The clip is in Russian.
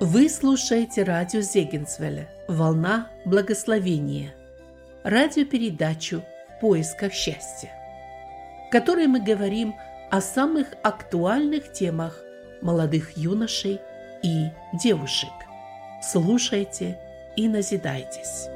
Вы слушаете радио Зегенсвелля «Волна благословения», радиопередачу «В поисках счастья», в которой мы говорим о самых актуальных темах молодых юношей и девушек. Слушайте и назидайтесь.